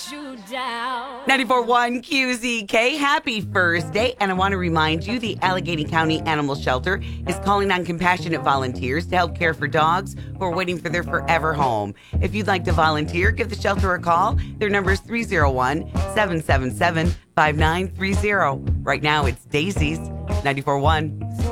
94.1 QZK, happy first day. And I want to remind you, the Allegheny County Animal Shelter is calling on compassionate volunteers to help care for dogs who are waiting for their forever home. If you'd like to volunteer, give the shelter a call. Their number is 301-777-5930. Right now, it's Daisy's 94.1